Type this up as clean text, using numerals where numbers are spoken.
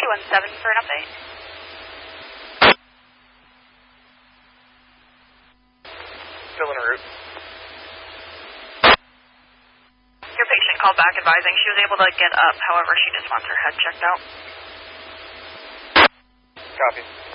317 for an update. Still en route. Your patient called back advising she was able to get up, however she just wants her head checked out. Copy.